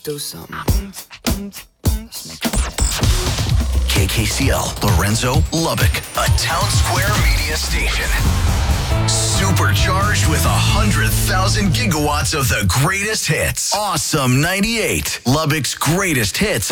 do something. KKCL, Lorenzo, Lubbock, a Town Square media station. Supercharged with 100,000 gigawatts of the greatest hits. Awesome 98, Lubbock's greatest hits.